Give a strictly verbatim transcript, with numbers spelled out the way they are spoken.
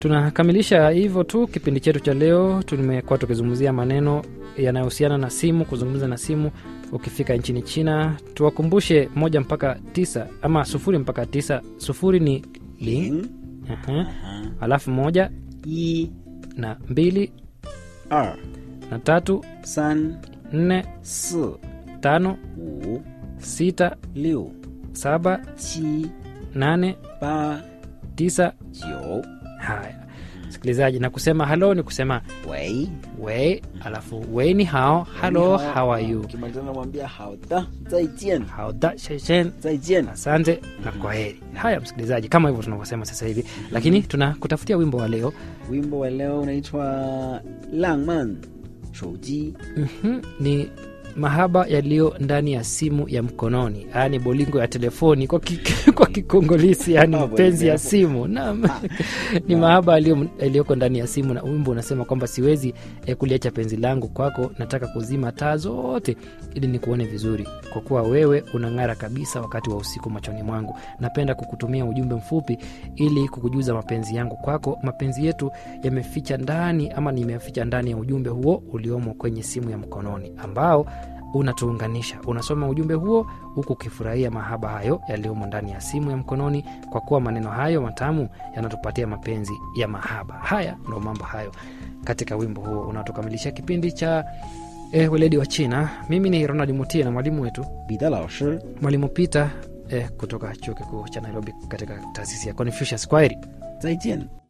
Tunakamilisha hivyo tu kipindi chetu cha leo. Tumekuwa tukizungumzia maneno yanayohusiana na simu, kuzungumza na simu ukifika nchini China. Tuwakumbushe moja mpaka tisa ama sufuri mpaka tisa. Sufuri ni ling, uh-huh. Alafu moja yi, na mbili er, na tatu, san, nne, si, tano, wu, sita, liu, saba, qi, nane, ba, tisa, jiu. Haya, sikilizaji, na kusema hello ni kusema wei, wei, alafu wei ni hao, hello, how are you? Kimalizana mwambia hao da, zaijian. Hao da, shenshen, zaijian. asante na kwaheri. Haya msikilizaji, kama hivyo tunavyosema sasa hivi, lakini tunakutafutia wimbo wa leo. Wimbo wa leo unaitwa Langman Shouji. Mhm, ni mahaba yaliyo ndani ya simu ya mkononi, yani bolingo ya telefoni kwa ki, kwa Kikongolisi, yani mpenzi ya simu. Naam. Ni mahaba yaliyoko ndani ya simu, na wimbo unasema kwamba siwezi eh, kuliacha penzi langu kwako, nataka kuzima taa zote ili nikuone vizuri, kwa kuwa wewe unang'ara kabisa wakati wa usiku machoni mwangu. Napenda kukutumia ujumbe mfupi ili kukujuza mapenzi yangu kwako. Mapenzi yetu yameficha ndani ama nimeficha ndani ya ujumbe huo uliomo kwenye simu ya mkononi ambao unatuunganisha. Unasoma ujumbe huo huku ukifurahia mahaba hayo yaliyomo ndani ya simu ya mkononi, kwa kuwa maneno hayo matamu yanatupatia mapenzi ya mahaba. Haya ndio mambo hayo katika wimbo huo unatukamilisha kipindi cha eh, weledi wa China. Mimi ni Ronald Mutie na mwalimu wetu Bida Laoshi, mwalimu Peter eh, kutoka chuo kikuu cha Nairobi katika taasisi ya Confucius. Kwaheri. zaijian.